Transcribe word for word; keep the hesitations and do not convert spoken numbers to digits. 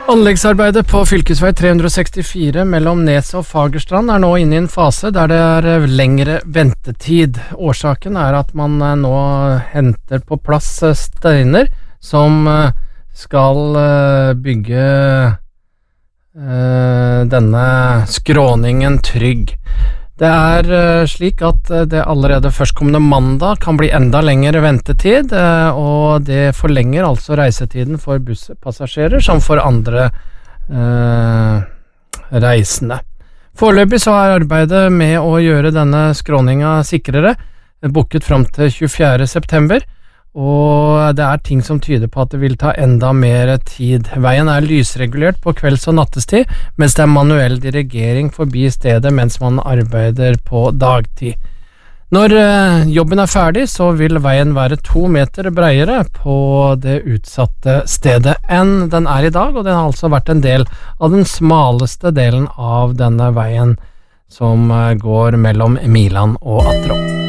Anleggsarbeidet på fylkesvei tre hundre sekstifire mellom Nes og Fagerstrand er nå inne i en fase der det er lengre ventetid. Årsaken er at man nå henter på plass steiner som skal bygge denne skråningen trygg. Det er slik at det allerede førstkommende mandag kan bli enda lengre ventetid, og det forlenger altså reisetiden for busspassasjerer som for andre eh, reisende. Foreløpig så er arbeidet med å gjøre denne skråninga sikrere booket fram til tjuefjerde september, og det er ting som tyder på at det vil ta enda mer tid. Veien er lysregulert på kvelds- og nattestid, mens det er manuell dirigering forbi stedet mens man arbeider på dagtid. Når eh, jobben er ferdig, så vil veien være to meter bredere på det utsatte stedet enn den er i dag, og den har altså vært en del av den smaleste delen av denne veien som eh, går mellom Miland og Attrå.